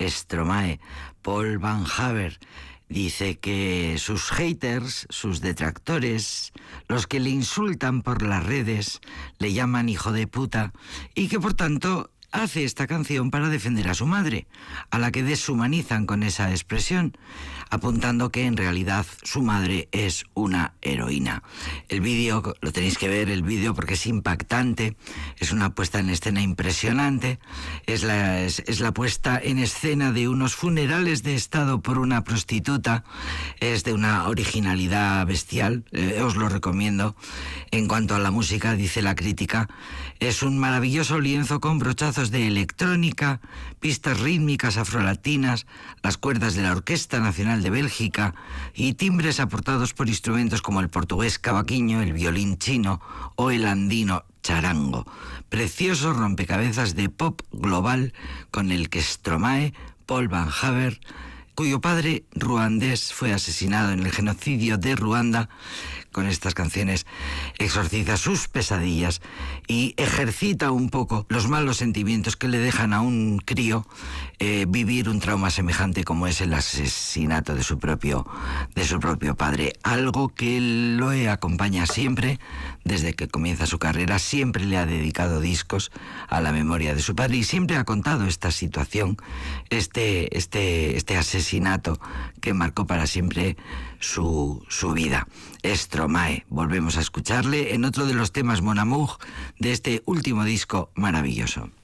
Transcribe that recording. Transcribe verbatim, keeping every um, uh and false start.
Stromae. Paul Van Haver dice que sus haters, sus detractores, los que le insultan por las redes, le llaman hijo de puta, y que por tanto hace esta canción para defender a su madre, a la que deshumanizan con esa expresión, apuntando que en realidad su madre es una heroína. El vídeo, lo tenéis que ver, el vídeo, porque es impactante, es una puesta en escena impresionante, es la, es, es la puesta en escena de unos funerales de estado por una prostituta, es de una originalidad bestial, eh, os lo recomiendo. En cuanto a la música, dice la crítica, es un maravilloso lienzo con brochazos de electrónica, pistas rítmicas afrolatinas, las cuerdas de la Orquesta Nacional de Bélgica y timbres aportados por instrumentos como el portugués cavaquinho, el violín chino o el andino charango. Precioso rompecabezas de pop global con el que Stromae, Paul Van Haver, cuyo padre ruandés fue asesinado en el genocidio de Ruanda, con estas canciones exorciza sus pesadillas y ejercita un poco los malos sentimientos que le dejan a un crío eh, vivir un trauma semejante como es el asesinato de su propio, de su propio padre. Algo que lo acompaña siempre, desde que comienza su carrera, siempre le ha dedicado discos a la memoria de su padre y siempre ha contado esta situación, este, este, este asesinato que marcó para siempre su, su vida. Stromae, volvemos a escucharle en otro de los temas Mon Amour de este último disco maravilloso.